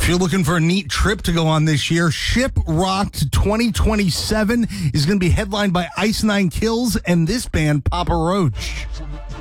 you're looking for a neat trip to go on this year, Ship Rocked 2027 is going to be headlined by Ice Nine Kills and this band, Papa Roach.